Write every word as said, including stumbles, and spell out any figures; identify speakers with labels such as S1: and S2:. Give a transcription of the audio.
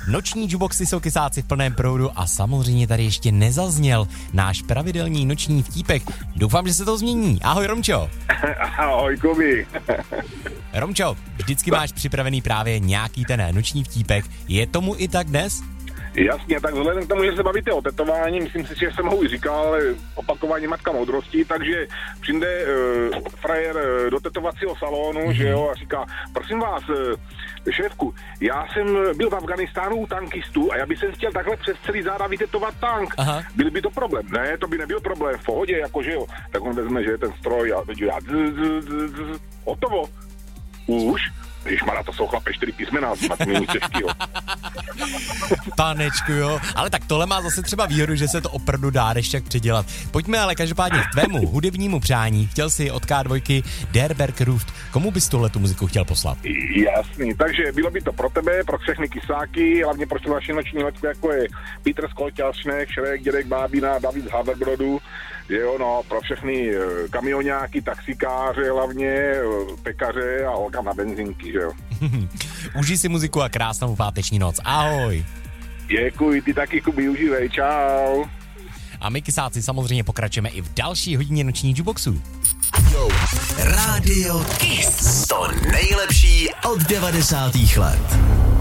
S1: Noční jukeboxy jsou kysáci v plném proudu a samozřejmě tady ještě nezazněl náš pravidelný noční vtípek. Doufám, že se to změní. Ahoj, Romčo.
S2: Ahoj, Kubi.
S1: Romčo, vždycky máš připravený právě nějaký ten noční vtípek. Je tomu i tak dnes?
S2: Jasně, tak vzhledem k tomu, že se bavíte o tetování, myslím si, že jsem ho už říkal, ale opakování matka moudrosti, takže přijde uh, frajer uh, do tetovacího salonu, mm-hmm. že jo, a říká, prosím vás, uh, šéfku, já jsem byl v Afganistánu u tankistů a já bych sem chtěl takhle přes celý záda vytetovat tank. Aha. Byl by to problém? Ne, to by nebyl problém, v pohodě, jakože jo. Tak on vezme, že je ten stroj a teď já hotovo. Už? Ježišmarja, to jsou chlape čtyři písmena, matmění těžkýho.
S1: Panečku, jo. Ale tak tohle má zase třeba výhodu, že se to opravdu dá ještě předělat. Pojďme ale každopádně k tvému hudebnímu přání. Chtěl si od K dva Der Berg ruft. Komu bys tuhle tu muziku chtěl poslat?
S2: Jasný, takže bylo by to pro tebe, pro všechny kysáky, hlavně pro tu naši noční letku, jako je Petr Skolťašnek, Šrek, Dědek Bábina, David z Haverbrodu, že jo, no, pro všechny kamionáky, taxikáře hlavně, pekaře a holka na benzínky, že jo.
S1: Užij si muziku a krásnou páteční noc. Ahoj.
S2: Děkuji, ty taky, Kubi, užívej, čau.
S1: A my kysáci samozřejmě pokračujeme i v další hodině noční jukeboxu.
S3: Rádio Kiss. To nejlepší od devadesátých let.